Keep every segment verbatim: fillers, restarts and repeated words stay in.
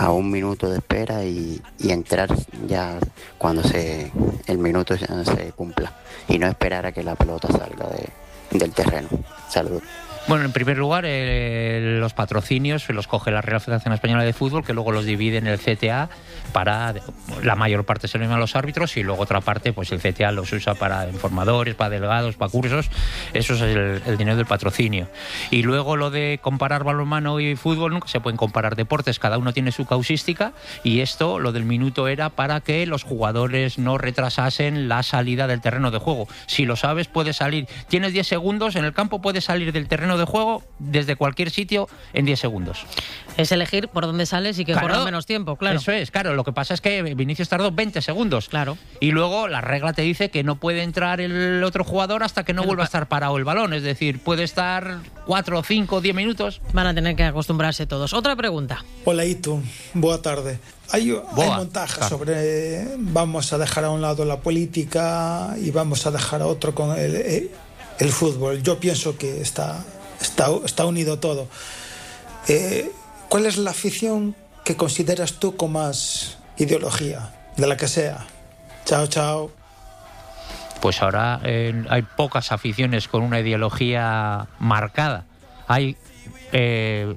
a un minuto de espera y, y entrar ya cuando se el minuto ya se cumpla y no esperar a que la pelota salga de, del terreno. Saludos. Bueno, en primer lugar, eh, los patrocinios los coge la Real Federación Española de Fútbol, que luego los divide en el C T A para, la mayor parte se lo llevan a los árbitros y luego otra parte, pues el C T A los usa para informadores, para delegados, para cursos. Eso es el, el dinero del patrocinio. Y luego lo de comparar balonmano y fútbol, nunca se pueden comparar deportes, cada uno tiene su causística y esto, lo del minuto era para que los jugadores no retrasasen la salida del terreno de juego. Si lo sabes, puedes salir, tienes diez segundos en el campo, puedes salir del terreno de juego desde cualquier sitio en diez segundos. Es elegir por dónde sales y que claro, corra menos tiempo, claro. Eso es, claro. Lo que pasa es que Vinicius tardó veinte segundos. Claro. Y luego la regla te dice que no puede entrar el otro jugador hasta que no el vuelva pa- a estar parado el balón. Es decir, puede estar cuatro, cinco, diez minutos. Van a tener que acostumbrarse todos. Otra pregunta. Hola, Itu. Boa tarde. Hay, hay montajes claro. sobre vamos a dejar a un lado la política y vamos a dejar a otro con el, el, el fútbol. Yo pienso que está... Está, está unido todo. Eh, ¿Cuál es la afición que consideras tú con más ideología, de la que sea? Chao, chao. Pues ahora eh, hay pocas aficiones con una ideología marcada. Hay eh,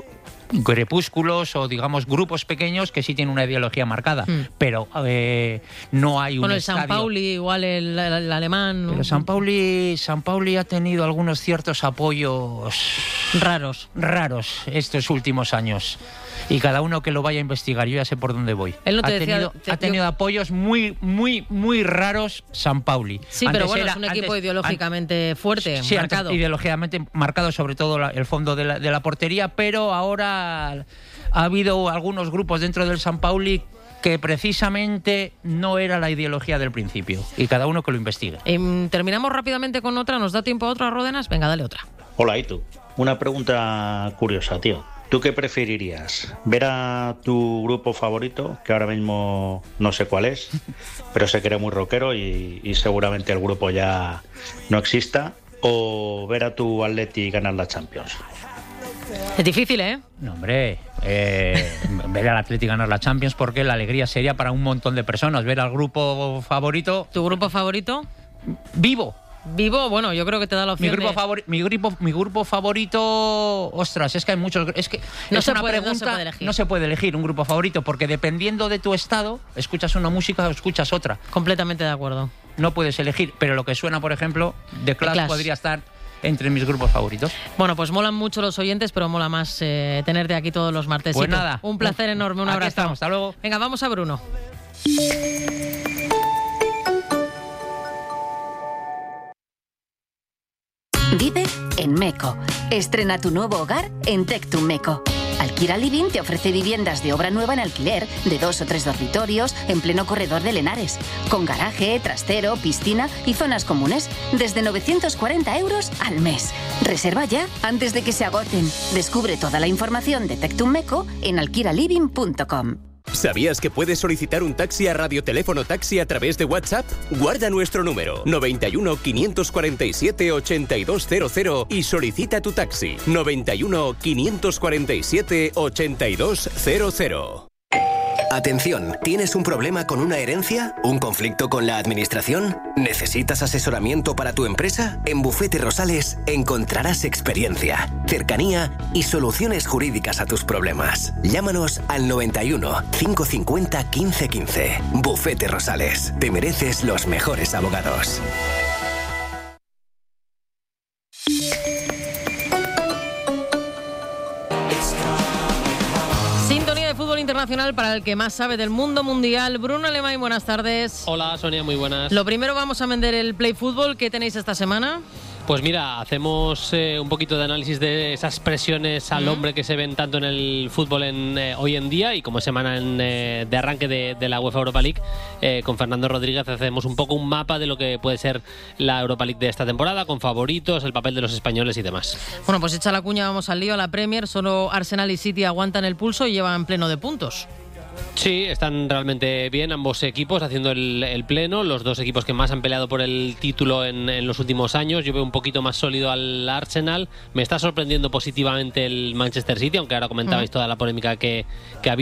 crepúsculos o, digamos, grupos pequeños que sí tienen una ideología marcada, mm. pero eh, no hay un Bueno, el estadio. San Pauli, igual el, el, el alemán. Pero San Pauli, San Pauli ha tenido algunos ciertos apoyos raros, raros estos últimos años. Y cada uno que lo vaya a investigar, yo ya sé por dónde voy. Él no te ha decía, tenido, te, ha tenido yo... apoyos muy, muy, muy raros San Pauli. Sí, antes pero bueno, era, es un equipo antes, ideológicamente an... fuerte, sí, marcado. Antes, ideológicamente marcado, sobre todo la, el fondo de la, de la portería, pero ahora ha habido algunos grupos dentro del San Pauli que precisamente no era la ideología del principio. Y cada uno que lo investigue. Eh, terminamos rápidamente con otra. ¿Nos da tiempo a otra, Ródenas? Venga, dale otra. Hola, Itu. Una pregunta curiosa, tío. ¿Tú qué preferirías? ¿Ver a tu grupo favorito, que ahora mismo no sé cuál es, pero sé que eres muy rockero y, y seguramente el grupo ya no exista, o ver a tu Atleti ganar la Champions? Es difícil, ¿eh? No, hombre, eh, ver al Atleti ganar la Champions, porque la alegría sería para un montón de personas. Ver al grupo favorito... ¿Tu grupo favorito? Vivo. Vivo, bueno, yo creo que te da la opción mi grupo de... favori- mi grupo mi grupo favorito, ostras, es que hay muchos, es que no es se una puede, pregunta, no se puede elegir. No se puede elegir un grupo favorito, porque dependiendo de tu estado, escuchas una música o escuchas otra. Completamente de acuerdo. No puedes elegir, pero lo que suena, por ejemplo, The Clash, The Clash. podría estar entre mis grupos favoritos. Bueno, pues molan mucho los oyentes, pero mola más eh, tenerte aquí todos los martes. Pues nada. Un placer un, enorme, un abrazo. Aquí estamos, hasta luego. Venga, vamos a Bruno. Vive en Meco. Estrena tu nuevo hogar en Tectum Meco. Alquila Living te ofrece viviendas de obra nueva en alquiler, de dos o tres dormitorios, en pleno corredor de Lenares, con garaje, trastero, piscina y zonas comunes, desde novecientos cuarenta euros al mes. Reserva ya antes de que se agoten. Descubre toda la información de Tectum Meco en alquilaliving punto com. ¿Sabías que puedes solicitar un taxi a Radioteléfono Taxi a través de WhatsApp? Guarda nuestro número noventa y uno, quinientos cuarenta y siete, ochenta y dos cero cero y solicita tu taxi noventa y uno, quinientos cuarenta y siete, ochenta y dos cero cero. Atención, ¿tienes un problema con una herencia? ¿Un conflicto con la administración? ¿Necesitas asesoramiento para tu empresa? En Bufete Rosales encontrarás experiencia, cercanía y soluciones jurídicas a tus problemas. Llámanos al noventa y uno, quinientos cincuenta, quince quince. Bufete Rosales, te mereces los mejores abogados. Internacional para el que más sabe del mundo mundial. Bruno Alemán, buenas tardes. Hola, Sonia, muy buenas. Lo primero, vamos a vender el Play Fútbol. ¿Qué tenéis esta semana? Pues mira, hacemos eh, un poquito de análisis de esas presiones al hombre que se ven tanto en el fútbol en, eh, hoy en día, y como semana en, eh, de arranque de, de la UEFA Europa League, eh, con Fernando Rodríguez hacemos un poco un mapa de lo que puede ser la Europa League de esta temporada, con favoritos, el papel de los españoles y demás. Bueno, pues echa la cuña, vamos al lío. A la Premier, solo Arsenal y City aguantan el pulso y llevan pleno de puntos. Sí, están realmente bien ambos equipos haciendo el, el pleno, los dos equipos que más han peleado por el título en, en los últimos años. Yo veo un poquito más sólido al Arsenal, me está sorprendiendo positivamente el Manchester City, aunque ahora comentabais toda la polémica que, que ha habido.